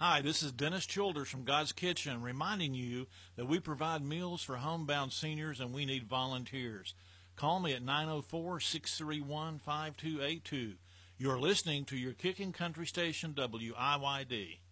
Hi, this is Dennis Childers from God's Kitchen reminding you that we provide meals for homebound seniors and we need volunteers. Call me at 904-631-5282. You're listening to your Kicking Country Station, WIYD.